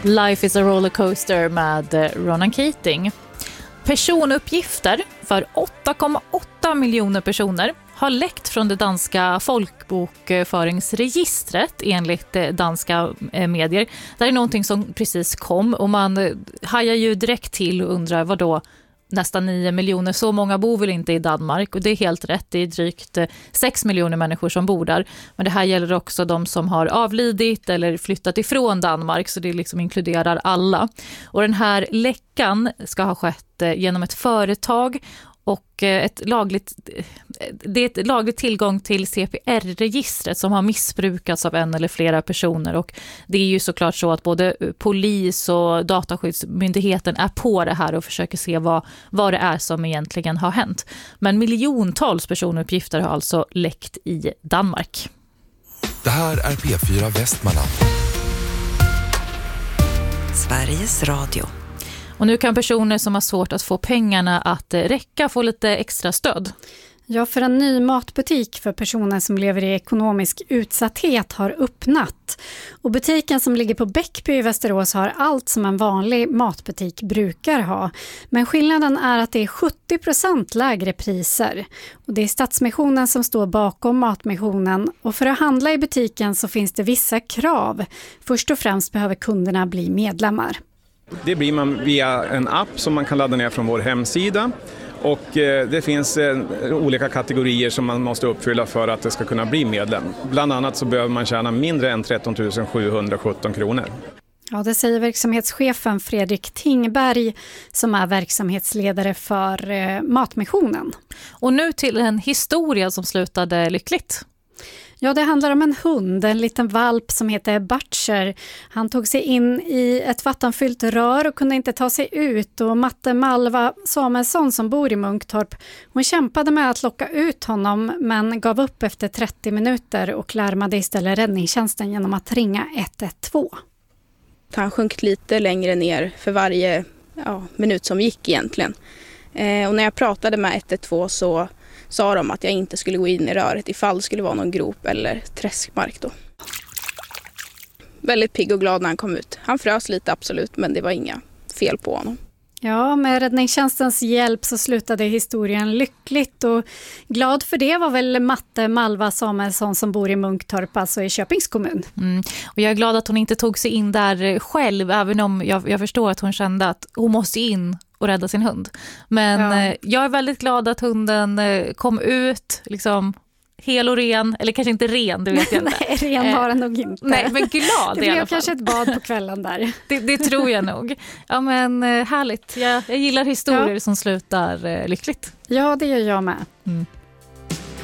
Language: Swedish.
Life is a rollercoaster med Ronan Keating. Personuppgifter för 8,8 miljoner personer har läckt från det danska folkbokföringsregistret enligt danska medier. Det är någonting som precis kom och man hajar ju direkt till och undrar vad då nästan 9 miljoner, så många bor väl inte i Danmark, och det är helt rätt, det är drygt 6 miljoner människor som bor där, men det här gäller också de som har avlidit eller flyttat ifrån Danmark, så det liksom inkluderar alla. Och den här läckan ska ha skett genom ett företag och det är ett lagligt tillgång till CPR-registret som har missbrukats av en eller flera personer, och det är ju såklart så att både polis och dataskyddsmyndigheten är på det här och försöker se vad det är som egentligen har hänt. Men miljontals personuppgifter har alltså läckt i Danmark. Det här är P4 Västmanland. Sveriges Radio. Och nu kan personer som har svårt att få pengarna att räcka få lite extra stöd. Ja, för en ny matbutik för personer som lever i ekonomisk utsatthet har öppnat. Och butiken som ligger på Bäckby i Västerås har allt som en vanlig matbutik brukar ha. Men skillnaden är att det är 70% lägre priser. Och det är Stadsmissionen som står bakom matmissionen. Och för att handla i butiken så finns det vissa krav. Först och främst behöver kunderna bli medlemmar. Det blir man via en app som man kan ladda ner från vår hemsida, och det finns olika kategorier som man måste uppfylla för att det ska kunna bli medlem. Bland annat så behöver man tjäna mindre än 13 717 kronor. Ja, det säger verksamhetschefen Fredrik Tingberg som är verksamhetsledare för Matmissionen. Och nu till en historia som slutade lyckligt. Ja, det handlar om en hund, en liten valp som heter Butcher. Han tog sig in i ett vattenfyllt rör och kunde inte ta sig ut. Och matte Malva Samuelsson som bor i Munktorp, hon kämpade med att locka ut honom men gav upp efter 30 minuter och larmade istället räddningstjänsten genom att ringa 112. Han sjönk lite längre ner för varje minut som gick egentligen. Och när jag pratade med 112 så sa de att jag inte skulle gå in i röret ifall det skulle vara någon grop eller träskmark då. Väldigt pigg och glad när han kom ut. Han frös lite absolut, men det var inga fel på honom. Ja, med räddningstjänstens hjälp så slutade historien lyckligt, och glad för det var väl matte Malva Samuelsson som bor i Munktorp, alltså i Köpings kommun. Och jag är glad att hon inte tog sig in där själv, även om jag förstår att hon kände att hon måste in och rädda sin hund. Men jag är väldigt glad att hunden kom ut liksom hel och ren, eller kanske inte ren, det vet jag inte. Nej, ren var den nog inte. Nej, men glad det i alla blev fall. Kanske ett bad på kvällen där. Det tror jag nog. Ja, men härligt. Jag gillar historier som slutar lyckligt. Ja, det gör jag med. Mm.